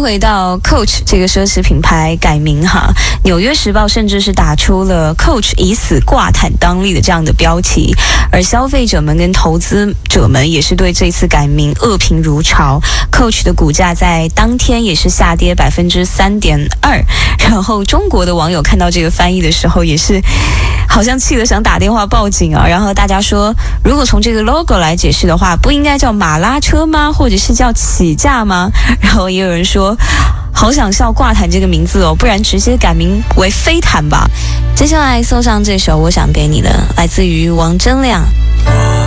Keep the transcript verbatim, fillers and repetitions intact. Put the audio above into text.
回到 Coach 这个奢侈品牌改名哈，纽约时报甚至是打出了 Coach 已死挂毯当立的这样的标题，而消费者们跟投资者们也是对这次改名恶评如潮。Coach 的股价在当天也是下跌百分之三点二，然后中国的网友看到这个翻译的时候，也是好像气得想打电话报警啊。然后大家说，如果从这个 logo 来解释的话，不应该叫马拉车吗？或者是叫起价吗？然后也有人说，好想笑挂毯这个名字哦，不然直接改名为飞毯吧。接下来送上这首我想给你的，来自于王铮亮。